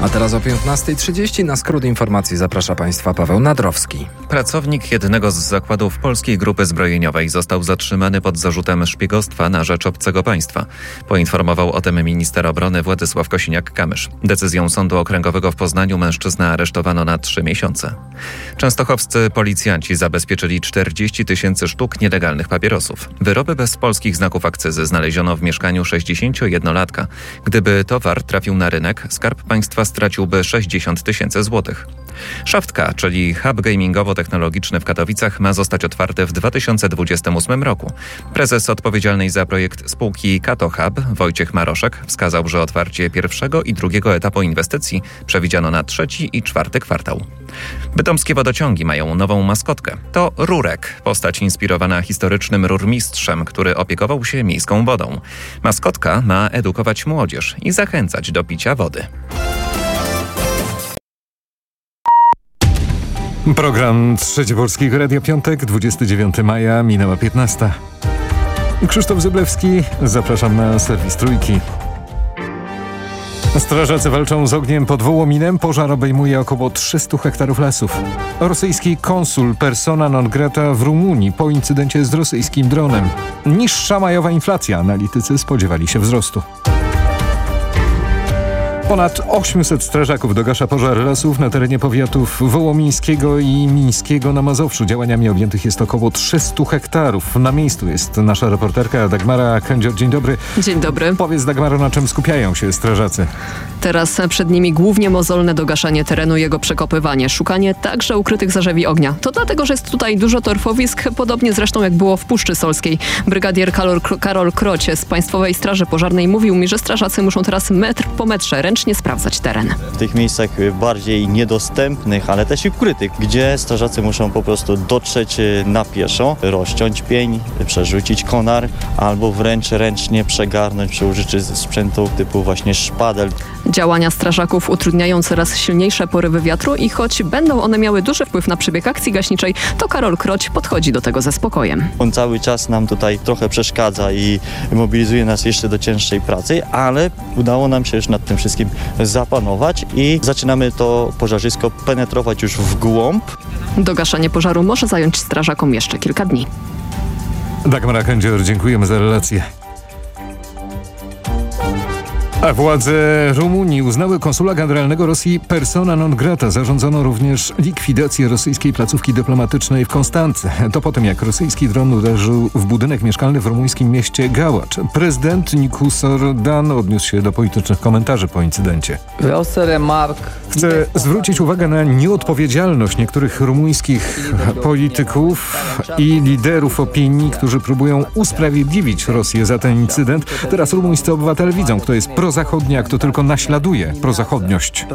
A teraz o 15:30 na skrót informacji zaprasza Państwa Paweł Nadrowski. Pracownik jednego z zakładów Polskiej Grupy Zbrojeniowej został zatrzymany pod zarzutem szpiegostwa na rzecz obcego państwa. Poinformował o tym minister obrony Władysław Kosiniak-Kamysz. Decyzją Sądu Okręgowego w Poznaniu mężczyznę aresztowano na 3 miesiące. Częstochowscy policjanci zabezpieczyli 40 000 sztuk nielegalnych papierosów. Wyroby bez polskich znaków akcyzy znaleziono w mieszkaniu 61-latka. Gdyby towar trafił na rynek, Skarb Państwa straciłby 60 000 złotych. Szaftka, czyli hub gamingowo-technologiczny w Katowicach, ma zostać otwarte w 2028 roku. Prezes odpowiedzialnej za projekt spółki Kato Hub, Wojciech Maroszek, wskazał, że otwarcie pierwszego i drugiego etapu inwestycji przewidziano na 3. i 4. kwartał. Bytomskie wodociągi mają nową maskotkę. To Rurek, postać inspirowana historycznym rurmistrzem, który opiekował się miejską wodą. Maskotka ma edukować młodzież i zachęcać do picia wody. Program Trzeci Polskiego Radia Piątek, 29 maja, minęła 15. Krzysztof Zyblewski, zapraszam na serwis Trójki. Strażacy walczą z ogniem pod Wołominem. Pożar obejmuje około 300 hektarów lasów. Rosyjski konsul persona non grata w Rumunii po incydencie z rosyjskim dronem. Niższa majowa inflacja. Analitycy spodziewali się wzrostu. Ponad 800 strażaków dogasza pożar lasów na terenie powiatów wołomińskiego i mińskiego na Mazowszu. Działaniami objętych jest około 300 hektarów. Na miejscu jest nasza reporterka Dagmara Kędzior. Dzień dobry. Dzień dobry. Powiedz, Dagmaro, na czym skupiają się strażacy? Teraz przed nimi głównie mozolne dogaszanie terenu, jego przekopywanie, szukanie także ukrytych zarzewi ognia. To dlatego, że jest tutaj dużo torfowisk, podobnie zresztą jak było w Puszczy Solskiej. Brygadier Karol Krocie z Państwowej Straży Pożarnej mówił mi, że strażacy muszą teraz metr po metrze ręcznie sprawdzać teren. W tych miejscach bardziej niedostępnych, ale też i ukrytych, gdzie strażacy muszą po prostu dotrzeć na pieszo, rozciąć pień, przerzucić konar albo wręcz ręcznie przegarnąć przy użyciu sprzętu typu właśnie szpadel. Działania strażaków utrudniają coraz silniejsze porywy wiatru i choć będą one miały duży wpływ na przebieg akcji gaśniczej, to Karol Kroć podchodzi do tego ze spokojem. On cały czas nam tutaj trochę przeszkadza i mobilizuje nas jeszcze do cięższej pracy, ale udało nam się już nad tym wszystkim zapanować i zaczynamy to pożarzysko penetrować już w głąb. Dogaszanie pożaru może zająć strażakom jeszcze kilka dni. Dagmara Kędzior, dziękujemy za relację. A władze Rumunii uznały konsula generalnego Rosji persona non grata. Zarządzono również likwidację rosyjskiej placówki dyplomatycznej w Konstance. To po tym, jak rosyjski dron uderzył w budynek mieszkalny w rumuńskim mieście Gałacz. Prezydent Nicusor Dan odniósł się do politycznych komentarzy po incydencie. Chcę zwrócić uwagę na nieodpowiedzialność niektórych rumuńskich polityków i liderów opinii, którzy próbują usprawiedliwić Rosję za ten incydent. Teraz rumuńscy obywatele widzą, kto jest prozachodni, a kto tylko naśladuje prozachodniość.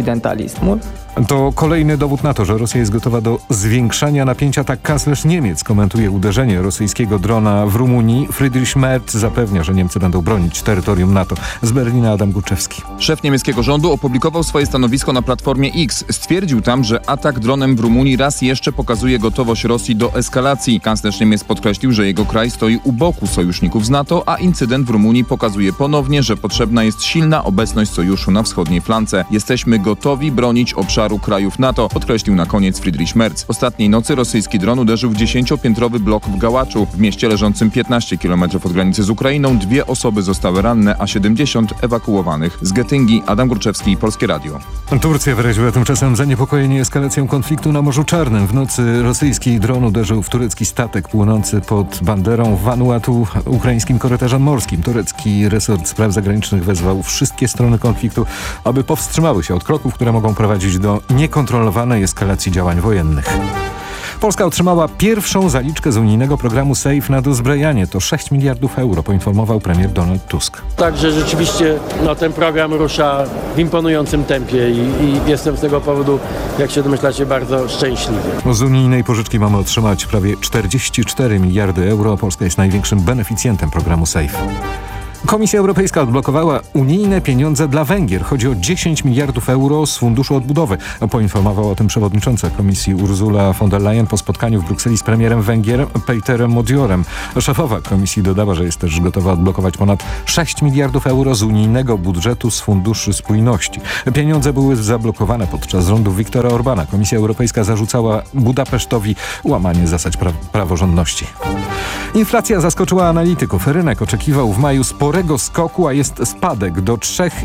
To kolejny dowód na to, że Rosja jest gotowa do zwiększania napięcia. Tak kanclerz Niemiec komentuje uderzenie rosyjskiego drona w Rumunii. Friedrich Merz zapewnia, że Niemcy będą bronić terytorium NATO. Z Berlina Adam Górczewski. Szef niemieckiego rządu opublikował swoje stanowisko na platformie X. Stwierdził tam, że atak dronem w Rumunii raz jeszcze pokazuje gotowość Rosji do eskalacji. Kanclerz Niemiec podkreślił, że jego kraj stoi u boku sojuszników z NATO, a incydent w Rumunii pokazuje ponownie, że potrzebna jest silna obecność sojuszu na wschodniej flance. Jesteśmy gotowi bronić obszaru krajów NATO, podkreślił na koniec Friedrich Merz. Ostatniej nocy rosyjski dron uderzył w 10-piętrowy blok w Gałaczu. W mieście leżącym 15 km od granicy z Ukrainą 2 osoby zostały ranne, a 70 ewakuowanych. Z Getyngi Adam Górczewski, Polskie Radio. Turcja wyraziła tymczasem zaniepokojenie eskalacją konfliktu na Morzu Czarnym. W nocy rosyjski dron uderzył w turecki statek płynący pod banderą Vanuatu ukraińskim korytarzem morskim. Turecki resort spraw zagranicznych wezwał wszystkie strony konfliktu, aby powstrzymały się od kroków, które mogą prowadzić do niekontrolowanej eskalacji działań wojennych. Polska otrzymała pierwszą zaliczkę z unijnego programu SAFE na dozbrajanie. To 6 miliardów euro, poinformował premier Donald Tusk. Także rzeczywiście ten program rusza w imponującym tempie i jestem z tego powodu, jak się domyślacie, bardzo szczęśliwy. Z unijnej pożyczki mamy otrzymać prawie 44 miliardy euro. Polska jest największym beneficjentem programu SAFE. Komisja Europejska odblokowała unijne pieniądze dla Węgier. Chodzi o 10 miliardów euro z Funduszu Odbudowy. Poinformował o tym przewodnicząca Komisji Ursula von der Leyen po spotkaniu w Brukseli z premierem Węgier Peterem Modiorem. Szefowa Komisji dodała, że jest też gotowa odblokować ponad 6 miliardów euro z unijnego budżetu z Funduszy Spójności. Pieniądze były zablokowane podczas rządów Viktora Orbana. Komisja Europejska zarzucała Budapesztowi łamanie zasad praworządności. Inflacja zaskoczyła analityków. Rynek oczekiwał w maju sporego skoku, a jest spadek do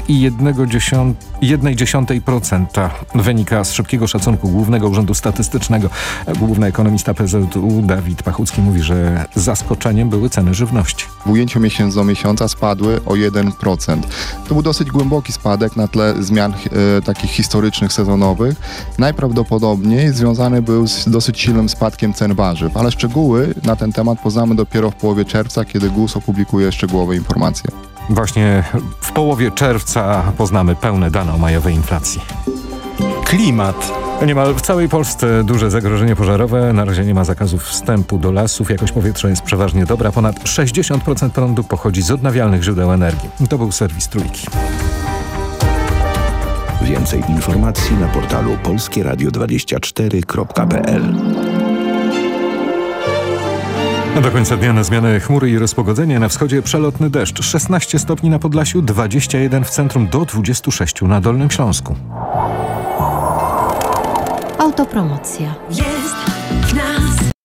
3,1%. Wynika z szybkiego szacunku Głównego Urzędu Statystycznego. Główny ekonomista PZU Dawid Pachucki mówi, że zaskoczeniem były ceny żywności. W ujęciu miesiąc do miesiąca spadły o 1%. To był dosyć głęboki spadek na tle zmian takich historycznych, sezonowych. Najprawdopodobniej związany był z dosyć silnym spadkiem cen warzyw, ale szczegóły na ten temat poznamy dopiero w połowie czerwca, kiedy GUS opublikuje szczegółowe informacje. Właśnie w połowie czerwca poznamy pełne dane o majowej inflacji. Klimat. Niemal w całej Polsce duże zagrożenie pożarowe. Na razie nie ma zakazów wstępu do lasów. Jakość powietrza jest przeważnie dobra. Ponad 60% prądu pochodzi z odnawialnych źródeł energii. To był serwis Trójki. Więcej informacji na portalu polskieradio24.pl. Do końca dnia na zmianę chmury i rozpogodzenie. Na wschodzie przelotny deszcz. 16 stopni na Podlasiu, 21 w centrum, do 26 na Dolnym Śląsku. Autopromocja. Jest w nas.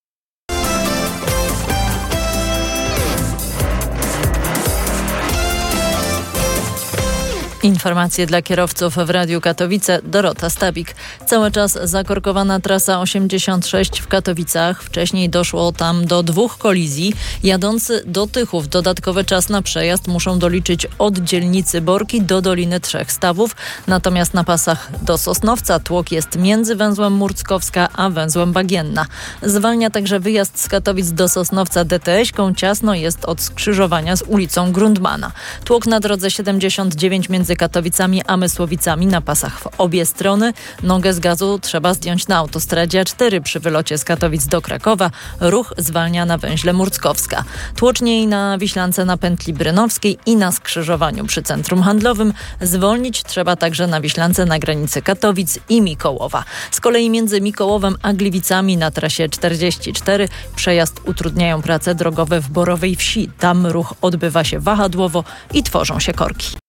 Informacje dla kierowców w Radiu Katowice. Dorota Stabik. Cały czas zakorkowana trasa 86 w Katowicach. Wcześniej doszło tam do 2 kolizji. Jadący do Tychów dodatkowy czas na przejazd muszą doliczyć od dzielnicy Borki do Doliny Trzech Stawów. Natomiast na pasach do Sosnowca tłok jest między węzłem Murckowska a węzłem Bagienna. Zwalnia także wyjazd z Katowic do Sosnowca DTS-ką. Ciasno jest od skrzyżowania z ulicą Grundmana. Tłok na drodze 79 między Katowicami a Mysłowicami na pasach w obie strony. Nogę z gazu trzeba zdjąć na autostradzie A4 przy wylocie z Katowic do Krakowa. Ruch zwalnia na węźle Murckowska. Tłoczniej na Wiślance na pętli Brynowskiej i na skrzyżowaniu przy centrum handlowym. Zwolnić trzeba także na Wiślance na granicy Katowic i Mikołowa. Z kolei między Mikołowem a Gliwicami na trasie 44 przejazd utrudniają prace drogowe w Borowej Wsi. Tam ruch odbywa się wahadłowo i tworzą się korki.